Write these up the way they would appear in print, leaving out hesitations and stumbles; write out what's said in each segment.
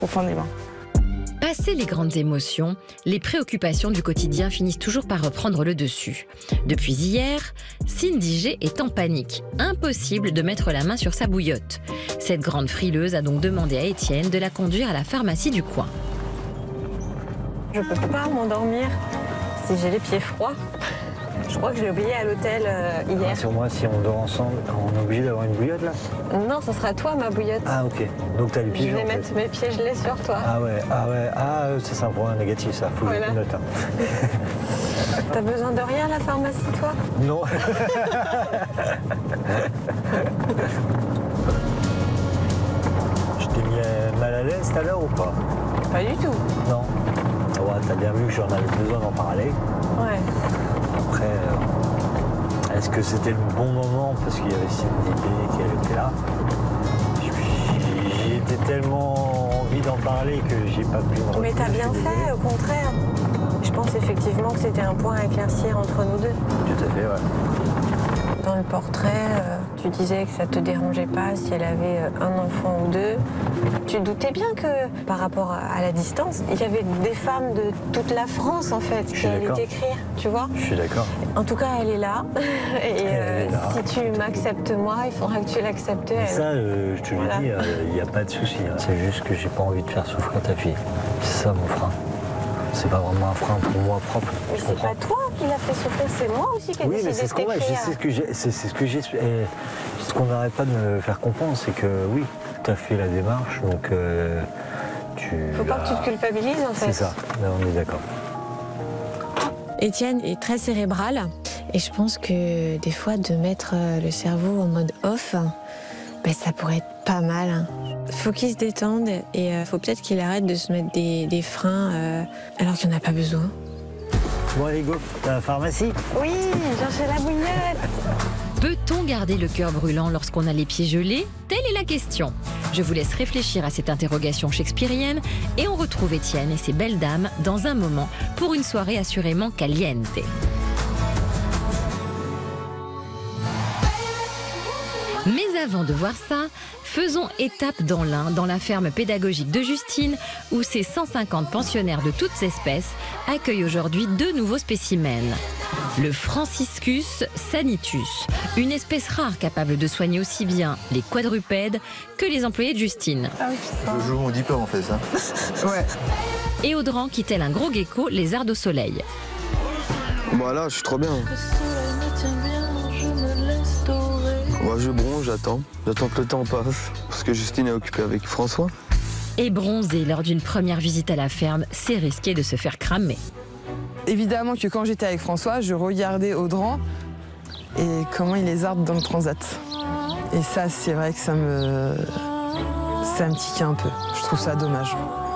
profondément. Passées les grandes émotions, les préoccupations du quotidien finissent toujours par reprendre le dessus. Depuis hier, Cindy G est en panique. Impossible de mettre la main sur sa bouillotte. Cette grande frileuse a donc demandé à Étienne de la conduire à la pharmacie du coin. Je peux pas m'endormir si j'ai les pieds froids. Je crois que je l'ai oublié à l'hôtel hier. Sur moi, si on dort ensemble, on est obligé d'avoir une bouillotte là? Non, ce sera toi ma bouillotte. Ah ok, donc t'as les pieds Je vais gelés, en mettre fait. mes pieds gelés sur toi. Ça c'est un point négatif ça, faut que je Voilà. le note. Hein. T'as besoin de rien à la pharmacie toi? Non. Je t'ai mis mal à l'aise tout à l'heure ou pas? Pas du tout. Non. Ouais, t'as bien vu que j'en avais besoin d'en parler. Ouais. Après, est-ce que c'était le bon moment parce qu'il y avait Cindy B qui était là? J'ai été tellement envie d'en parler que j'ai pas pu me Mais retenir, t'as je suis bien désolé. fait, au contraire. Je pense effectivement que c'était un point à éclaircir entre nous deux. Tout à fait, ouais. Dans le portrait, tu disais que ça te dérangeait pas si elle avait un enfant ou deux. Tu doutais bien que par rapport à la distance, il y avait des femmes de toute la France en fait Je qui suis allaient d'accord. t'écrire, tu vois. Je suis d'accord. En tout cas, elle est là. Et Elle est là. si tu m'acceptes moi, il faudra que tu l'acceptes Et elle. ça, je te Voilà. le dis, il n'y a pas de souci. Hein. C'est juste que j'ai pas envie de faire souffrir ta fille. C'est ça mon frein. C'est pas vraiment un frein pour moi propre. Mais Je c'est comprends. pas toi qui l'a fait souffrir, c'est moi aussi qui ai Oui, mais décidé c'est de ce qu'on t'écrire. c'est ce que j'ai. Et ce qu'on n'arrête pas de me faire comprendre, c'est que oui, tu as fait la démarche, donc tu. Faut pas que tu te culpabilises en fait. C'est ça, là, on est d'accord. Étienne est très cérébral et je pense que des fois de mettre le cerveau en mode off, ben, ça pourrait être pas mal. Hein. Faut qu'il se détende et faut peut-être qu'il arrête de se mettre des freins alors qu'il n'y en a pas besoin. Bon, allez, go, t'as la pharmacie? Oui, j'ai la bouillotte. Peut-on garder le cœur brûlant lorsqu'on a les pieds gelés? Telle est la question. Je vous laisse réfléchir à cette interrogation shakespearienne et on retrouve Étienne et ses belles dames dans un moment pour une soirée assurément caliente. Mais avant de voir ça, faisons étape dans l'Ain, dans la ferme pédagogique de Justine, où ces 150 pensionnaires de toutes espèces accueillent aujourd'hui deux nouveaux spécimens. Le Franciscus sanitus, une espèce rare capable de soigner aussi bien les quadrupèdes que les employés de Justine. Je joue mon diplôme en fait ça. Ouais. Et Audran qui, tel un gros gecko, les arde au soleil. Bon là, je suis trop bien. Moi je bronze, j'attends. J'attends que le temps passe. Parce que Justine est occupée avec François. Et bronzé lors d'une première visite à la ferme, c'est risqué de se faire cramer. Évidemment que quand j'étais avec François, je regardais Audran et comment il les arde dans le transat. Et ça, c'est vrai que ça me tiquait un peu. Je trouve ça dommage.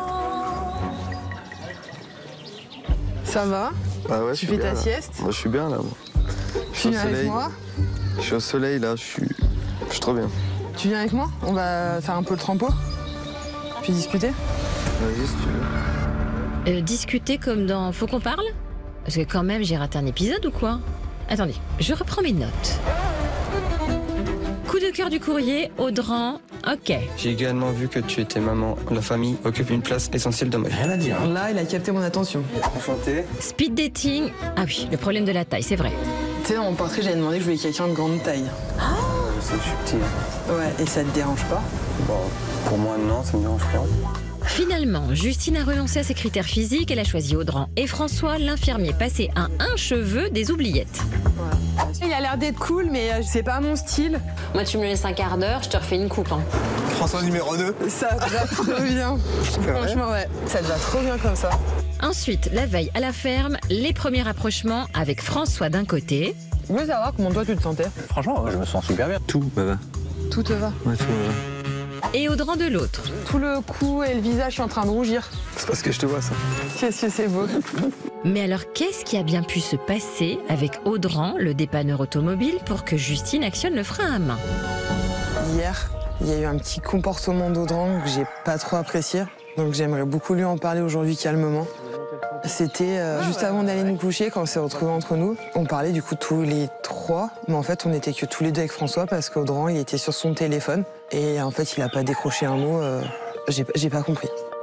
Ça va? Ah ouais, Tu fais ta sieste? Moi je suis bien là. Moi. Je Tu suis au viens avec soleil. moi? Je suis au soleil là, je suis trop bien. Tu viens avec moi? On va faire un peu le trampo? Puis discuter? Vas-y si tu veux. Discuter comme dans Faut qu'on parle? Parce que quand même, j'ai raté un épisode ou quoi? Attendez, je reprends mes notes. Coup de cœur du courrier, Audran, ok. J'ai également vu que tu étais maman. La famille occupe une place essentielle dans ma vie. Rien à dire. Là, il a capté mon attention. Enchanté. Speed dating, ah oui, le problème de la taille, c'est vrai. Tu sais, dans mon portrait, j'avais demandé que je voulais quelqu'un de grande taille. C'est que je suis petit. Ouais, et ça te dérange pas? Bon, pour moi, non, ça me dérange pas. Finalement, Justine a renoncé à ses critères physiques, elle a choisi Audran et François, l'infirmier passé à un cheveu des oubliettes. Il a l'air d'être cool, mais c'est pas mon style. Moi, tu me laisses un quart d'heure, je te refais une coupe. Hein. François numéro 2. Ça te va trop bien. Franchement, ouais. Ça te va trop bien comme ça. Ensuite, la veille à la ferme, les premiers rapprochements avec François d'un côté Je voulais savoir comment toi tu te sentais. Franchement, je me sens super bien. Tout, bah. Tout te va. Ouais, tout va. et Audran de l'autre. Tout le cou et le visage sont en train de rougir. C'est parce que je te vois ça. Qu'est-ce que c'est beau. Mais alors, qu'est-ce qui a bien pu se passer avec Audran, le dépanneur automobile, pour que Justine actionne le frein à main? Hier, il y a eu un petit comportement d'Audran que j'ai pas trop apprécié. Donc j'aimerais beaucoup lui en parler aujourd'hui calmement. C'était juste avant d'aller nous coucher, quand on s'est retrouvés entre nous. On parlait du coup tous les trois, mais en fait on n'était que tous les deux avec François parce qu'Audran il était sur son téléphone et en fait il a pas décroché un mot. J'ai pas compris.